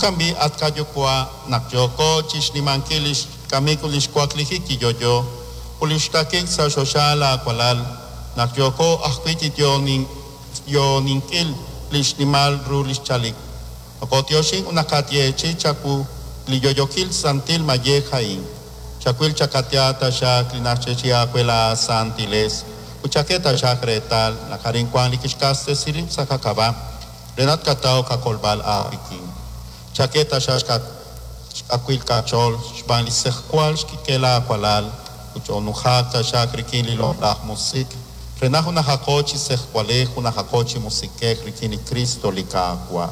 cambi at kayo kwa nakjoko chis ni mangkilis kami kulis kwa kliki yoyo ulis taking sa sosyala kwalal nakjoko akwiti yo ningkil lis ni mal rulis chalik akotiosing unakatye chichaku li yoyokil santil maye hain chakwil chakatiata siya klinache siya kwela santiles uchaketa siya kretal nakaring kwang likishkaste sirim sa kakaba renat katao kakolbal apiking chaketa siya akwil kachol shbang lisekwal shkikela kwalal uchonuhakta siya krikin lilondak musik renahu nakakochi sekwalehu nakakochi musike krikini Kristo likakwa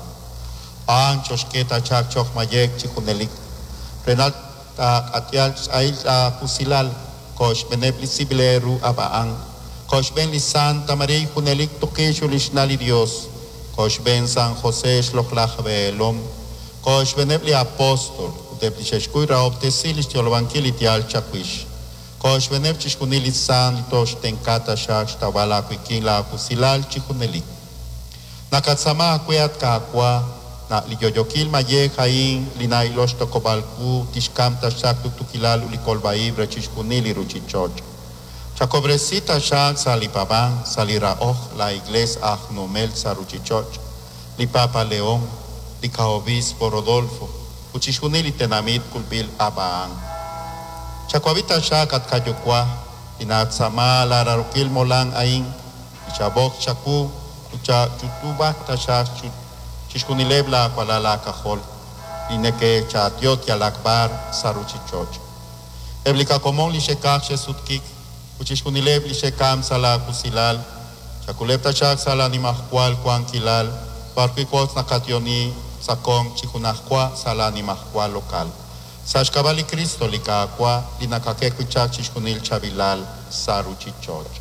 ang chosketa chak chok mayek chikunelik renat atyal ay pusilal kosh benepli sibileru abaang kosh ben li Santa Maria kunelik tukesyo lishnali Dios kosh ben San Jose shloklach beelom kosh benepli apostol utepli sheshkuy raop tesilis tiolvankili tial chakwish kosh benep chishkunili san litosh tenkata shak tabala kuikin la pusilal chikunelik nakatsama akwet kakwa na liyoyokil maye hain linailos tokobalku tishkam tashak tukilal ulikolbaib rechishkunili ruchichoch chakobresita shak salipabang saliraoj la iglesia ahnomel saruchichoch lipapa León likaobispo Rodolfo uchishkunili tenamit kulbil abang chakwabita shak at kayokwa inatsama la rarukil molang aing ichabok chaku ucha chutubak tashak Chishkunilebla kwalala kajol, ineke chatiot yalakbar saruchichoch. Eblika komon lishekak shesutkik, uchishkunileb lishekam sala kusilal, chakulepta chak sala nimahkwal kwankilal, parkwikot nakationi sakong chikunahkwa sala nimahkwal lokal. Sashkabali Kristo likakwa, linakakekuchak chishkunil chabilal saruchichoch.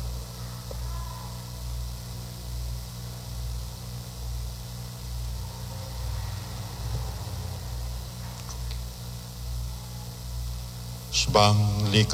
Shbang